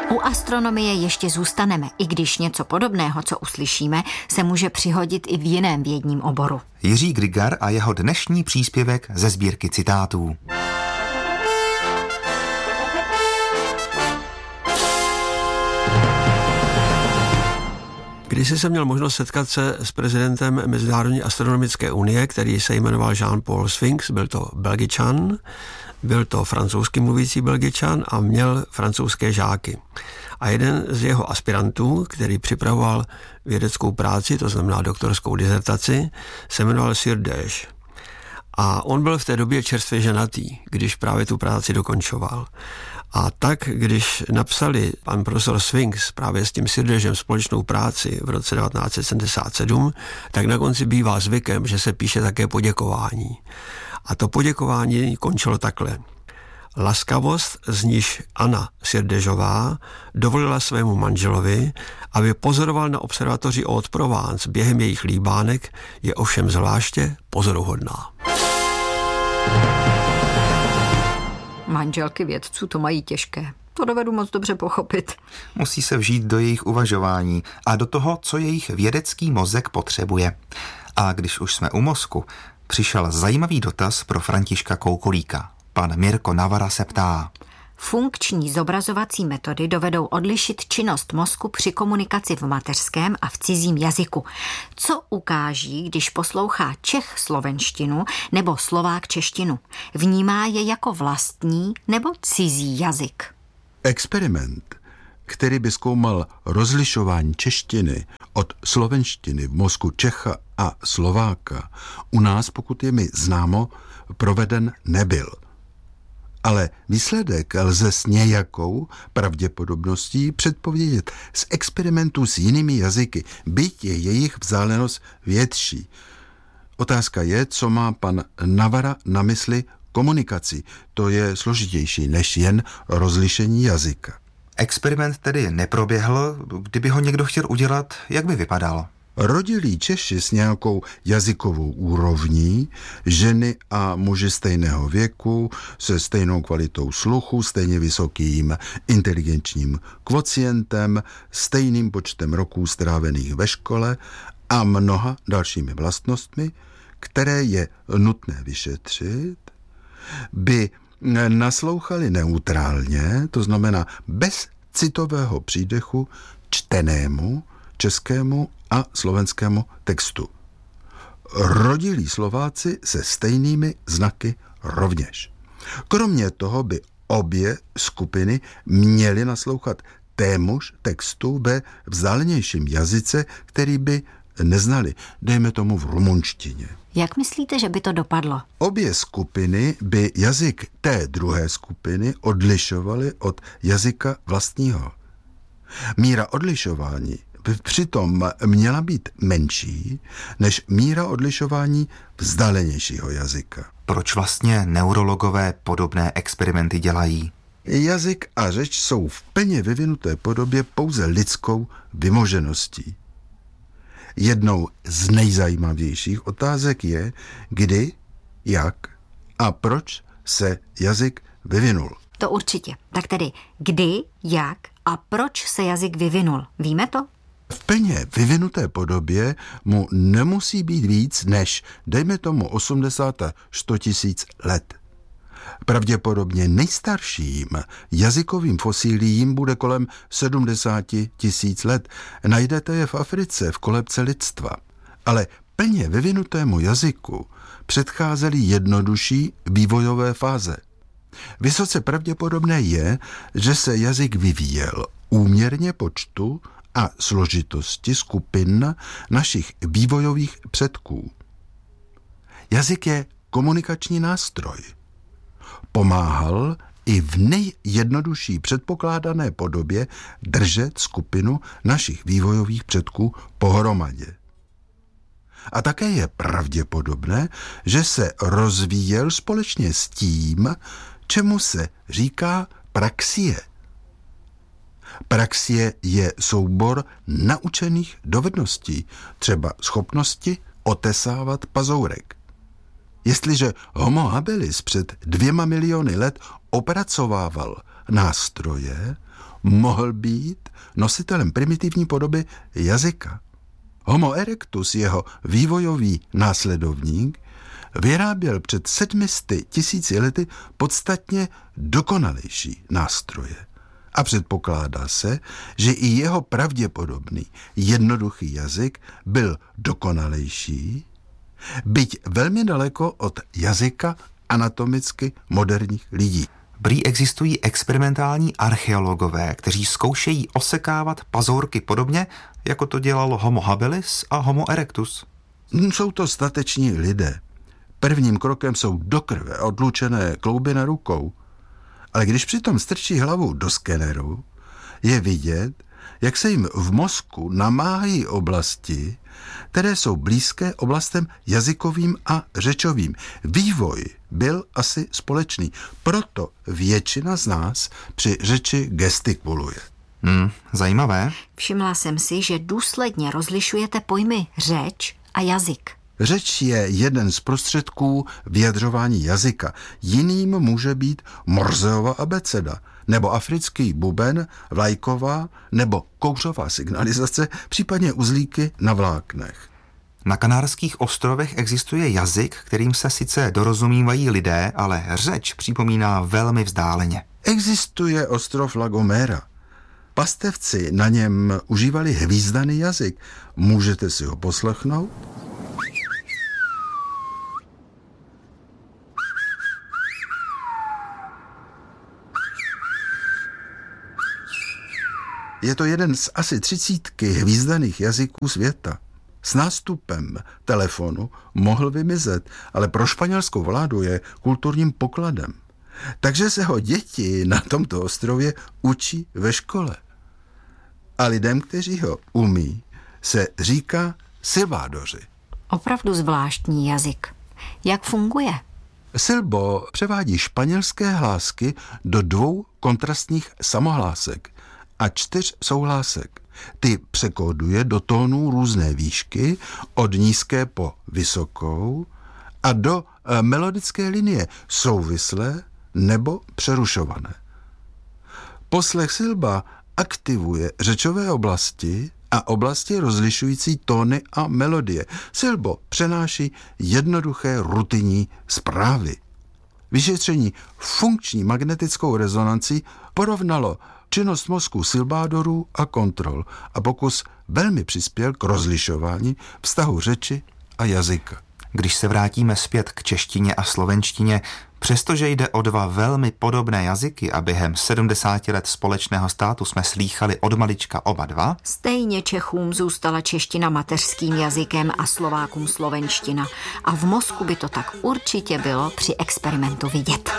U astronomie ještě zůstaneme, i když něco podobného, co uslyšíme, se může přihodit i v jiném vědním oboru. Jiří Grigar a jeho dnešní příspěvek ze sbírky citátů. Když jsem měl možnost setkat se s prezidentem Mezinárodní astronomické unie, který se jmenoval Jean-Paul Sphinx, byl to Belgičan, byl to francouzsky mluvící Belgičan a měl francouzské žáky. A jeden z jeho aspirantů, který připravoval vědeckou práci, to znamená doktorskou dizertaci, se jmenoval Sir Desch. A on byl v té době čerstvě ženatý, když právě tu práci dokončoval. A tak, když napsali pan profesor Sphinx právě s tím Sir Deschem společnou práci v roce 1977, tak na konci bývá zvykem, že se píše také poděkování. A to poděkování končilo takhle. Laskavost, z níž Anna Sir Deschová dovolila svému manželovi, aby pozoroval na observatoři Haute-Provence během jejich líbánek, je ovšem zvláště pozoruhodná. Manželky vědců to mají těžké. To dovedu moc dobře pochopit. Musí se vžít do jejich uvažování a do toho, co jejich vědecký mozek potřebuje. A když už jsme u mozku, přišel zajímavý dotaz pro Františka Koukolíka. Pan Mirko Navara se ptá. Funkční zobrazovací metody dovedou odlišit činnost mozku při komunikaci v mateřském a v cizím jazyku. Co ukáží, když poslouchá Čech slovenštinu nebo Slovák češtinu? Vnímá je jako vlastní nebo cizí jazyk? Experiment, který by zkoumal rozlišování češtiny od slovenštiny v mozku Čecha a Slováka, u nás, pokud je mi známo, proveden nebyl. Ale výsledek lze s nějakou pravděpodobností předpovědět z experimentů s jinými jazyky, byť je jejich vzdálenost větší. Otázka je, co má pan Navara na mysli komunikací. To je složitější než jen rozlišení jazyka. Experiment tedy neproběhl. Kdyby ho někdo chtěl udělat, jak by vypadal? Rodilí Češi s nějakou jazykovou úrovní, ženy a muži stejného věku, se stejnou kvalitou sluchu, stejně vysokým inteligenčním kvocientem, stejným počtem roků strávených ve škole a mnoha dalšími vlastnostmi, které je nutné vyšetřit, by naslouchali neutrálně, to znamená bez citového přídechu, čtenému českému a slovenskému textu. Rodilí Slováci se stejnými znaky rovněž. Kromě toho by obě skupiny měly naslouchat témuž textu ve vzdálenějším jazyce, který by neznali, dejme tomu v rumunštině. Jak myslíte, že by to dopadlo? Obě skupiny by jazyk té druhé skupiny odlišovaly od jazyka vlastního. Míra odlišování by přitom měla být menší než míra odlišování vzdálenějšího jazyka. Proč vlastně neurologové podobné experimenty dělají? Jazyk a řeč jsou v plně vyvinuté podobě pouze lidskou vymožeností. Jednou z nejzajímavějších otázek je, kdy, jak a proč se jazyk vyvinul. To určitě. Tak tedy kdy, jak a proč se jazyk vyvinul? Víme to? V plně vyvinuté podobě mu nemusí být víc než, dejme tomu, 80 až 100 tisíc let. Pravděpodobně nejstarším jazykovým fosíliím bude kolem 70 tisíc let. Najdete je v Africe, v kolébce lidstva. Ale plně vyvinutému jazyku předcházely jednodušší vývojové fáze. Vysoce pravděpodobné je, že se jazyk vyvíjel úměrně počtu a složitosti skupin našich vývojových předků. Jazyk je komunikační nástroj. Pomáhal i v nejjednodušší předpokládané podobě držet skupinu našich vývojových předků pohromadě. A také je pravděpodobné, že se rozvíjel společně s tím, čemu se říká praxie. Praxie je soubor naučených dovedností, třeba schopnosti otesávat pazourek. Jestliže Homo habilis před 2 miliony let opracovával nástroje mohl být nositelem primitivní podoby jazyka. Homo erectus, jeho vývojový následovník, vyráběl před 700 000 lety podstatně dokonalejší nástroje. A předpokládá se, že i jeho pravděpodobný jednoduchý jazyk byl dokonalejší, byť velmi daleko od jazyka anatomicky moderních lidí. Prý existují experimentální archeologové, kteří zkoušejí osekávat pazourky podobně, jako to dělal Homo habilis a Homo erectus. Jsou to stateční lidé. Prvním krokem jsou do krve odlučené klouby na rukou, ale když přitom strčí hlavu do skeneru, je vidět, jak se jim v mozku namáhají oblasti, které jsou blízké oblastem jazykovým a řečovým. Vývoj byl asi společný, proto většina z nás při řeči gestikuluje. Zajímavé. Všimla jsem si, že důsledně rozlišujete pojmy řeč a jazyk. Řeč je jeden z prostředků vyjadřování jazyka. Jiným může být Morseova abeceda, nebo africký buben, vlajková nebo kouřová signalizace, případně uzlíky na vláknech. Na Kanárských ostrovech existuje jazyk, kterým se sice dorozumívají lidé, ale řeč připomíná velmi vzdáleně. Existuje ostrov La Gomera. Pastevci na něm užívali hvízdaný jazyk. Můžete si ho poslechnout? Je to jeden z asi 30 hvízdaných jazyků světa. S nástupem telefonu mohl vymizet, ale pro španělskou vládu je kulturním pokladem. Takže se ho děti na tomto ostrově učí ve škole. A lidem, kteří ho umí, se říká silbádoři. Opravdu zvláštní jazyk. Jak funguje? Silbo převádí španělské hlásky do 2 kontrastních samohlásek a 4 souhlásek. Ty překóduje do tónů různé výšky, od nízké po vysokou a do melodické linie souvislé nebo přerušované. Poslech silba aktivuje řečové oblasti a oblasti rozlišující tóny a melodie. Silbo přenáší jednoduché rutinní zprávy. Vyšetření funkční magnetickou rezonancí porovnalo činnost mozku silbádorů a kontrol a pokus velmi přispěl k rozlišování vztahu řeči a jazyka. Když se vrátíme zpět k češtině a slovenštině, přestože jde o 2 velmi podobné jazyky a během 70 let společného státu jsme slýchali od malička oba 2, stejně Čechům zůstala čeština mateřským jazykem a Slovákům slovenština. A v mozku by to tak určitě bylo při experimentu vidět.